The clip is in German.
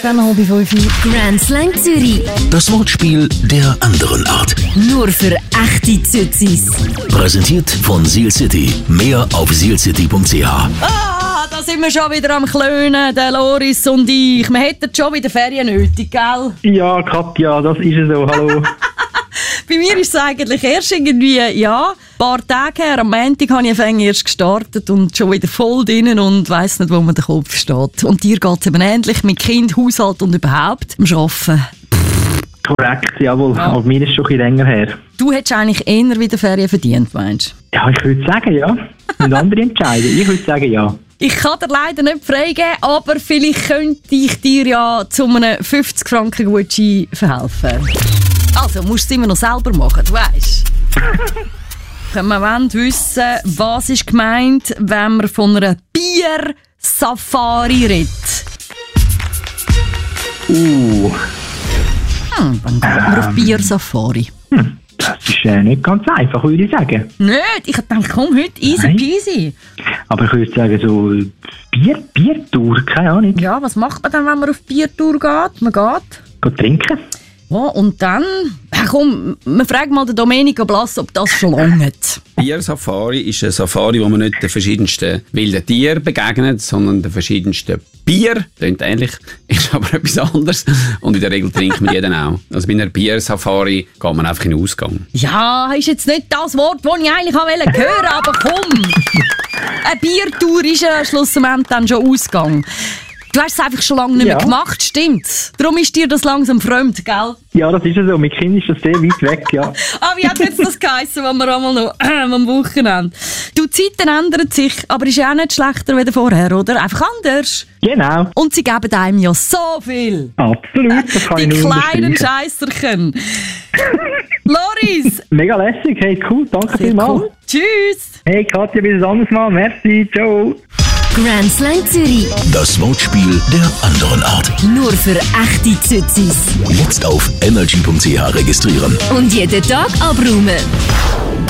Dann habe ich 5 Grand Slang Zürich. Das Wortspiel der anderen Art. Nur für echte Zützis. Präsentiert von Seal City. Mehr auf sealcity.ch. Da sind wir schon wieder am Klönen, der Loris und ich. Wir hätten schon wieder Ferien nötig, gell? Ja, Katja, das ist es so. Hallo. Bei mir ist es eigentlich erst irgendwie, ein paar Tage her, am Montag habe ich erst gestartet und schon wieder voll drinnen und weiss nicht, wo mir der Kopf steht. Und dir geht es eben ähnlich mit Kind, Haushalt und überhaupt am Arbeiten. Korrekt, jawohl. Ja. Aber mir ist schon ein bisschen länger her. Du hättest eigentlich eher wieder Ferien verdient, meinst du? Ja, ich würde sagen, ja. Und andere entscheiden. Ich würde sagen, ja. Ich kann dir leider nicht freigeben, aber vielleicht könnte ich dir ja zu einem 50-Franken-Gutschein verhelfen. Also, musst du es immer noch selber machen, du weisst. Wir wollen wissen, was ist gemeint, wenn man von einer Bier-Safari redet. Wann geht man auf Bier-Safari? Das ist nicht ganz einfach, würde ich sagen. Nicht? Ich dachte, komm, heute easy peasy. Aber ich würde sagen, so Biertour, keine Ahnung. Ja, was macht man dann, wenn man auf Biertour geht? Man geht trinken. Ja, und dann, komm, wir fragen mal den Domenico Blass, ob das schon lange hat. Bier-Safari ist eine Safari, wo man nicht den verschiedensten wilden Tieren begegnet, sondern den verschiedensten Bier. Klingt ähnlich, ist aber etwas anderes. Und in der Regel trinkt man jeden auch. Also bei einer Bier-Safari geht man einfach in den Ausgang. Ja, ist jetzt nicht das Wort, das ich eigentlich hören wollte, aber komm! Eine Biertour ist ja schlussendlich dann schon Ausgang. Du hast es einfach schon lange nicht mehr gemacht, stimmt's? Darum ist dir das langsam fremd, gell? Ja, das ist ja so. Mit Kindern ist das sehr weit weg, ja. Wie hat jetzt das geheissen, was wir einmal noch am Wochenende? Die Zeiten ändern sich, aber ist ja auch nicht schlechter als vorher, oder? Einfach anders. Genau. Und sie geben einem ja so viel. Absolut, das kann die ich nur kleinen Scheisserchen. Loris! Mega lässig, hey, cool, danke vielmals. Cool. Tschüss! Hey Katja, bis ein anderes Mal, merci, ciao. Grand Slang Zürich. Das Wortspiel der anderen Art. Nur für echte Zützis. Jetzt auf energy.ch registrieren. Und jeden Tag abräumen.